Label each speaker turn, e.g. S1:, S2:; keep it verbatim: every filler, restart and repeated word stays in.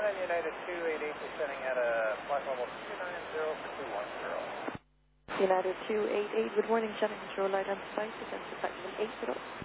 S1: on United two eight eight, descending at a flight level two nine zero for two one zero.
S2: United two eight eight, good morning, Shannon Control, light on site, descent to flight level eight zero.